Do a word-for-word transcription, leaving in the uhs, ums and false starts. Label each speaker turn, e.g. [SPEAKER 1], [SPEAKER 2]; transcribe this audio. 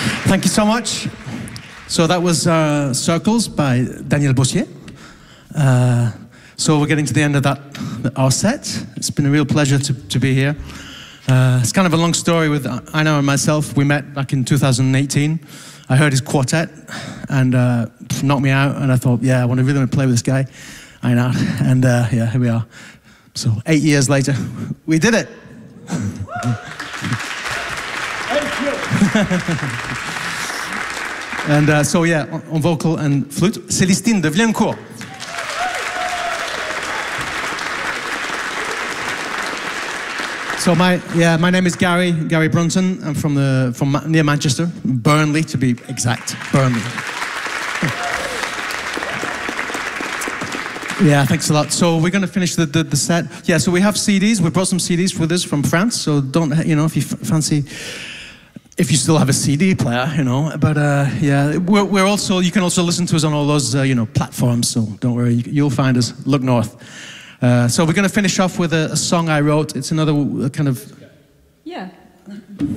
[SPEAKER 1] Thank you so much. So that was uh, Circles by Daniel Bossier. Uh, so we're getting to the end of that, our set. It's been a real pleasure to, to be here. Uh, it's kind of a long story with Einar and myself. We met back in two thousand eighteen. I heard his quartet and uh, knocked me out, and I thought, yeah, I want to really want to play with this guy, Einar. And uh, yeah, here we are. So eight years later, we did it.
[SPEAKER 2] Thank you.
[SPEAKER 1] And uh, so yeah, on, on vocal and flute, Célestine de Villencourt. So my yeah, my name is Gary Gary Brunton. I'm from the from near Manchester, Burnley to be exact, Burnley. Yeah, thanks a lot. So we're going to finish the, the the set. Yeah, so we have C Ds. We brought some C Ds with us from France. So don't you know if you fancy. If you still have a C D player, you know, but uh, yeah, we're, we're also, you can also listen to us on all those, uh, you know, platforms, so don't worry, you, you'll find us, look north. Uh, so we're going to finish off with a, a song I wrote. It's another kind of...
[SPEAKER 3] Yeah.